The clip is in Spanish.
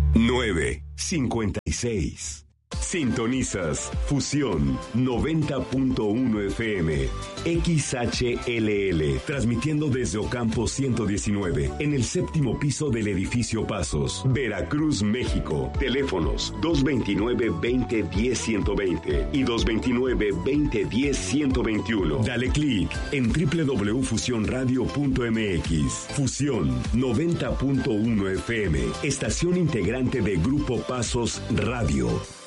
9:56. Sintonizas Fusión 90.1 FM, XHLL, transmitiendo desde Ocampo 119, en el séptimo piso del edificio Pasos, Veracruz, México. Teléfonos 229-2010-120 y 229-2010-121. Dale clic en www.fusionradio.mx. Fusión 90.1 FM, estación integrante de Grupo Pasos Radio.